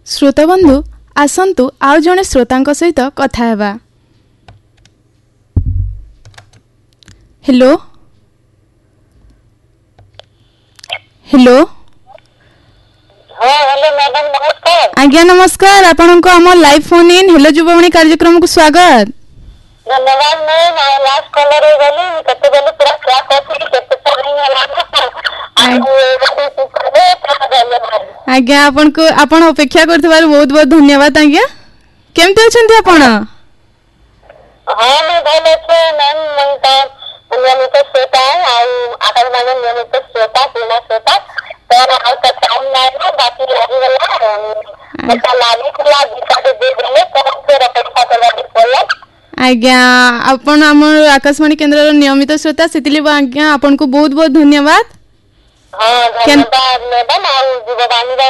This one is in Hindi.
श्रोता बंधु आसंतु आउ जने श्रोतांक सहित कथा हेबा। हेलो हेलो हेलो मैडम नमस्कार। आज्ञा नमस्कार। आपनको आम लाइव फोन इन हेलो जुबवाणी कार्यक्रम को स्वागत। धन्यवाद। मैं लास्ट कॉलर हो गली कते बेले पूरा क्या करथि केते तो नहीं होला आज्ञा आपण अपेक्षा करथिबार बहुत बहुत धन्यवाद। आज्ञा केमते अछंती आपण? हां मैं भले छे मैम। मनता नियमित श्रोता आकर माने नियमित श्रोता पूर्ण श्रोता तर हाल का टाइम नहीं है बाकी लागी वाला बता लागी खुला दिखा दे देले तो फिर अपेक्षा करबा पड़ला। आज्ञा आपण हमर आकाशवाणी केंद्र नियमित श्रोता सेतिली आज्ञा आपनको बहुत बहुत धन्यवाद। हां धन्यवाद मैडम। आ जुबवाणी